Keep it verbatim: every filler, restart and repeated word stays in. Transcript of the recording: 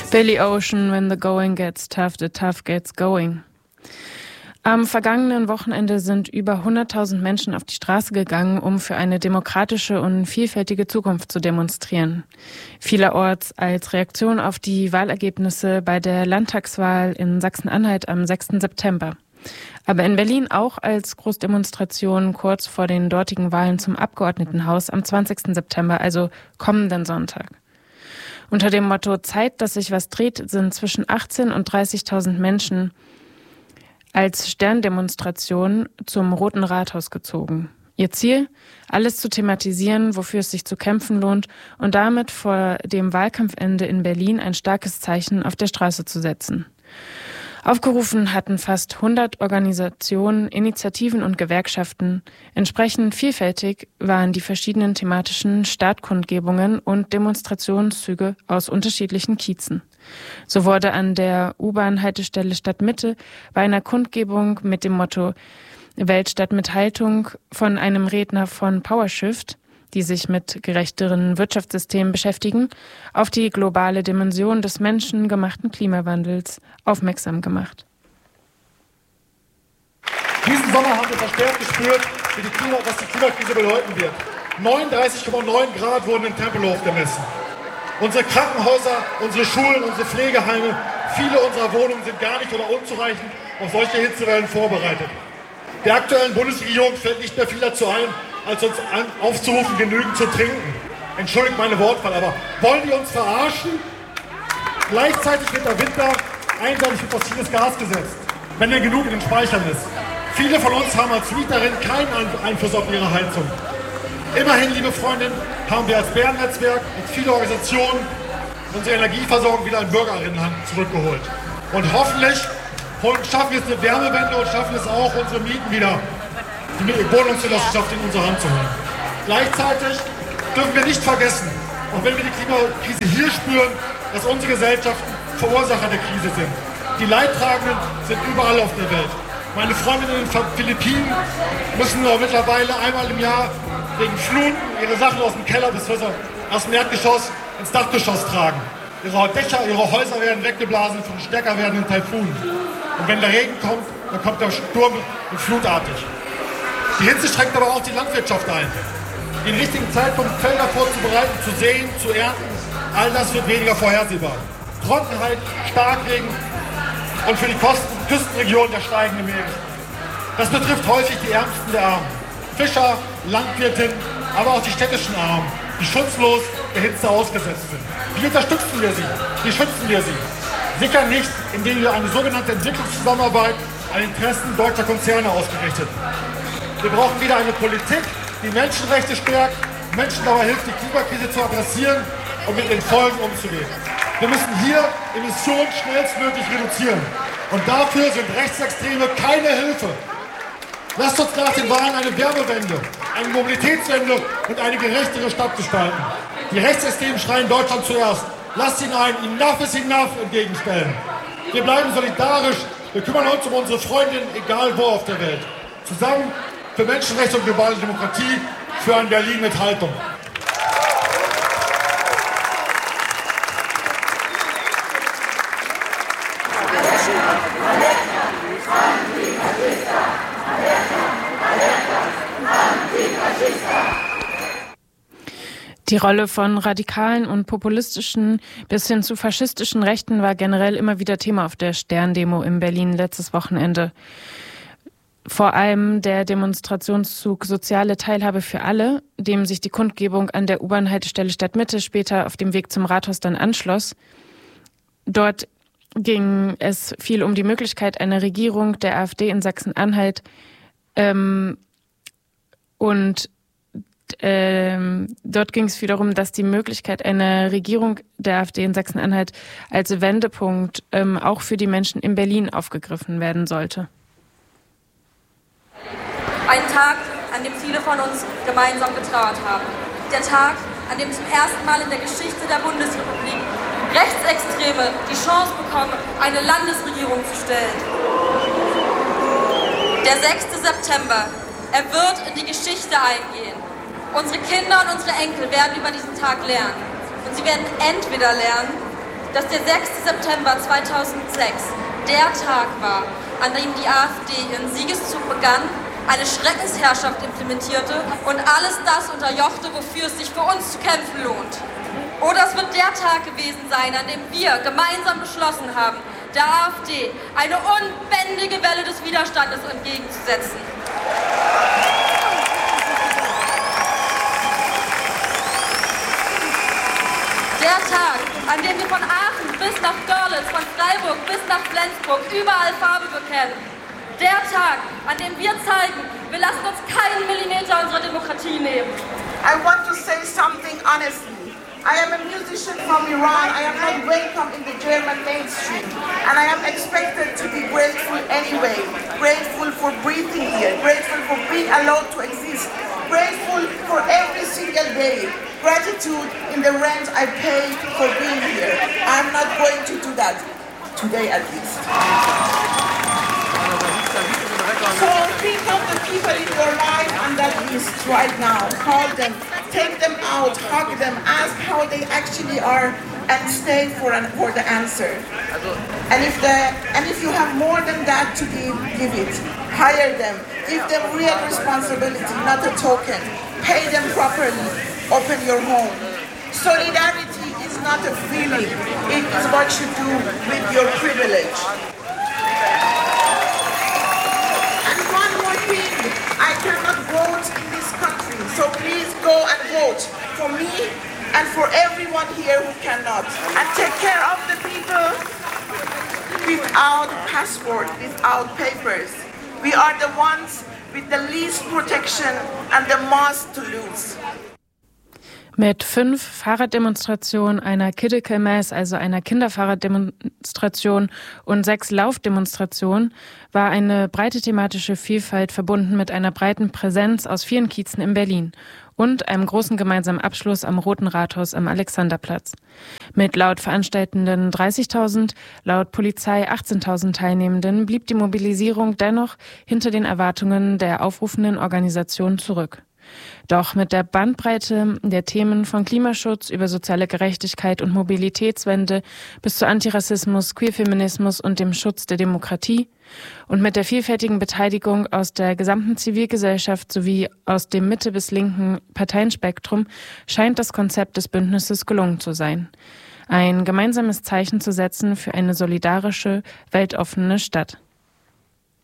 Billy Ocean, when the going gets tough, the tough gets going. Am vergangenen Wochenende sind über hunderttausend Menschen auf die Straße gegangen, um für eine demokratische und vielfältige Zukunft zu demonstrieren. Vielerorts als Reaktion auf die Wahlergebnisse bei der Landtagswahl in Sachsen-Anhalt am sechsten September. Aber in Berlin auch als Großdemonstration kurz vor den dortigen Wahlen zum Abgeordnetenhaus am zwanzigsten September, also kommenden Sonntag. Unter dem Motto Zeit, dass sich was dreht, sind zwischen achtzehntausend und dreißigtausend Menschen als Sterndemonstration zum Roten Rathaus gezogen. Ihr Ziel? Alles zu thematisieren, wofür es sich zu kämpfen lohnt und damit vor dem Wahlkampfende in Berlin ein starkes Zeichen auf der Straße zu setzen. Aufgerufen hatten fast hundert Organisationen, Initiativen und Gewerkschaften. Entsprechend vielfältig waren die verschiedenen thematischen Startkundgebungen und Demonstrationszüge aus unterschiedlichen Kiezen. So wurde an der U-Bahn-Haltestelle Stadtmitte bei einer Kundgebung mit dem Motto Weltstadt mit Haltung von einem Redner von PowerShift, die sich mit gerechteren Wirtschaftssystemen beschäftigen, auf die globale Dimension des menschengemachten Klimawandels aufmerksam gemacht. Diesen Sommer haben wir verstärkt gespürt, wie die Klima, was die Klimakrise bedeuten wird. neununddreißig Komma neun Grad wurden in Tempelhof gemessen. Unsere Krankenhäuser, unsere Schulen, unsere Pflegeheime, viele unserer Wohnungen sind gar nicht oder unzureichend auf solche Hitzewellen vorbereitet. Der aktuellen Bundesregierung fällt nicht mehr viel dazu ein, als uns an, aufzurufen, genügend zu trinken. Entschuldigt meine Wortwahl, aber wollen die uns verarschen? Gleichzeitig wird der Winter einseitig für fossiles Gas gesetzt, wenn denn genug in den Speichern ist. Viele von uns haben als Mieterin keinen Einfluss auf ihre Heizung. Immerhin, liebe Freundinnen, haben wir als Bärennetzwerk, als viele Organisationen unsere Energieversorgung wieder in Bürgerinnenhand zurückgeholt. Und hoffentlich schaffen wir es eine Wärmewende und schaffen es auch, unsere Mieten wieder, die Wohnungsgenossenschaft in unsere Hand zu holen. Gleichzeitig dürfen wir nicht vergessen, auch wenn wir die Klimakrise hier spüren, dass unsere Gesellschaften Verursacher der Krise sind. Die Leidtragenden sind überall auf der Welt. Meine Freundinnen in den Philippinen müssen auch mittlerweile einmal im Jahr wegen Fluten ihre Sachen aus dem Keller bis aus dem Erdgeschoss ins Dachgeschoss tragen. Ihre Dächer, ihre Häuser werden weggeblasen von stärker werdenden Taifunen. Und wenn der Regen kommt, dann kommt der Sturm und flutartig. Die Hitze schränkt aber auch die Landwirtschaft ein. Den richtigen Zeitpunkt Felder vorzubereiten, zu säen, zu ernten, all das wird weniger vorhersehbar. Trockenheit, Starkregen und für die Küstenregion der steigende Meere. Das betrifft häufig die Ärmsten der Armen. Fischer, Landwirtinnen, aber auch die städtischen Armen, die schutzlos der Hitze ausgesetzt sind. Wie unterstützen wir sie? Wie schützen wir sie? Sicher nicht, indem wir eine sogenannte Entwicklungszusammenarbeit an Interessen deutscher Konzerne ausgerichtet. Wir brauchen wieder eine Politik, die Menschenrechte stärkt, Menschen dabei hilft, die Klimakrise zu adressieren und mit den Folgen umzugehen. Wir müssen hier Emissionen schnellstmöglich reduzieren. Und dafür sind Rechtsextreme keine Hilfe. Lasst uns nach den Wahlen eine Wärmewende, eine Mobilitätswende und eine gerechtere Stadt gestalten. Die Rechtsextremen schreien Deutschland zuerst. Lasst ihn ein Enough is enough entgegenstellen. Wir bleiben solidarisch. Wir kümmern uns um unsere Freundinnen, egal wo auf der Welt. Zusammen für Menschenrechte und globale Demokratie, für ein Berlin mit Haltung. Die Rolle von radikalen und populistischen bis hin zu faschistischen Rechten war generell immer wieder Thema auf der Sterndemo in Berlin letztes Wochenende. Vor allem der Demonstrationszug Soziale Teilhabe für alle, dem sich die Kundgebung an der U-Bahn-Haltestelle Stadtmitte später auf dem Weg zum Rathaus dann anschloss. Dort ging es viel um die Möglichkeit einer Regierung der AfD in Sachsen-Anhalt ähm, und Ähm, dort ging es viel darum, dass die Möglichkeit einer Regierung der AfD in Sachsen-Anhalt als Wendepunkt ähm, auch für die Menschen in Berlin aufgegriffen werden sollte. Ein Tag, an dem viele von uns gemeinsam getrauert haben. Der Tag, an dem zum ersten Mal in der Geschichte der Bundesrepublik Rechtsextreme die Chance bekommen, eine Landesregierung zu stellen. Der sechste September, er wird in die Geschichte eingehen. Unsere Kinder und unsere Enkel werden über diesen Tag lernen. Und sie werden entweder lernen, dass der sechste September zweitausendsechs der Tag war, an dem die AfD ihren Siegeszug begann, eine Schreckensherrschaft implementierte und alles das unterjochte, wofür es sich für uns zu kämpfen lohnt. Oder es wird der Tag gewesen sein, an dem wir gemeinsam beschlossen haben, der AfD eine unbändige Welle des Widerstandes entgegenzusetzen. Der Tag, an dem wir von Aachen bis nach Görlitz, von Freiburg bis nach Flensburg überall Farbe bekennen. Der Tag, an dem wir zeigen, wir lassen uns keinen Millimeter unserer Demokratie nehmen. I want to say something honestly. I am a musician from Iran. I am not welcome in the German mainstream. And I am expected to be grateful anyway. Grateful for breathing here. Grateful for being allowed to exist. Grateful for every single day. Gratitude in the rent I pay for being here. I'm not going to do that. Today at least. So think of the people in your life on that list right now. Call them, take them out, hug them, ask how they actually are, and stay for an, for the answer. And if the and if you have more than that to give, give it. Hire them, give them real responsibility, not a token. Pay them properly. Open your home. Solidarity is not a feeling. It is what you do with your privilege. I cannot vote in this country, so please go and vote for me and for everyone here who cannot. And take care of the people without passport, without papers. We are the ones with the least protection and the most to lose. Mit fünf Fahrraddemonstrationen, einer Kiddie Mass, also einer Kinderfahrraddemonstration und sechs Laufdemonstrationen war eine breite thematische Vielfalt verbunden mit einer breiten Präsenz aus vielen Kiezen in Berlin und einem großen gemeinsamen Abschluss am Roten Rathaus am Alexanderplatz. Mit laut Veranstaltenden dreißigtausend, laut Polizei achtzehntausend Teilnehmenden blieb die Mobilisierung dennoch hinter den Erwartungen der aufrufenden Organisation zurück. Doch mit der Bandbreite der Themen von Klimaschutz über soziale Gerechtigkeit und Mobilitätswende bis zu Antirassismus, Queerfeminismus und dem Schutz der Demokratie und mit der vielfältigen Beteiligung aus der gesamten Zivilgesellschaft sowie aus dem Mitte- bis linken Parteienspektrum scheint das Konzept des Bündnisses gelungen zu sein. Ein gemeinsames Zeichen zu setzen für eine solidarische, weltoffene Stadt.